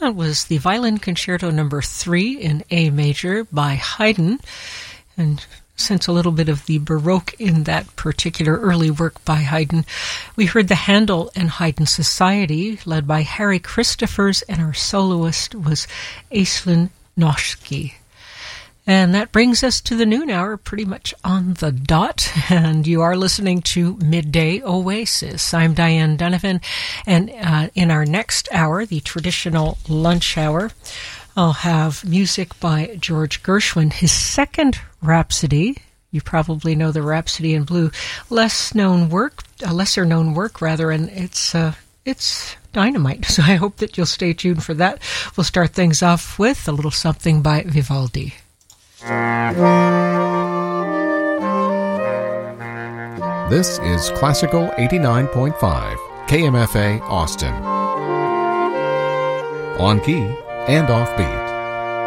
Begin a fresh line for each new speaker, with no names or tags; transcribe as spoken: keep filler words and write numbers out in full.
That was the Violin Concerto number three in A major by Haydn, and sense a little bit of the Baroque in that particular early work by Haydn. We heard the Handel and Haydn Society, led by Harry Christophers, and our soloist was Aislinn Noske. And that brings us to the noon hour, pretty much on the dot, and you are listening to Midday Oasis. I'm Diane Donovan, and uh, in our next hour, the traditional lunch hour, I'll have music by George Gershwin, his second Rhapsody. You probably know the Rhapsody in Blue, less known work, a lesser known work rather, and it's uh, it's dynamite. So I hope that you'll stay tuned for that. We'll start things off with a little something by Vivaldi.
This is Classical eighty-nine point five, K M F A Austin. On key and off beat.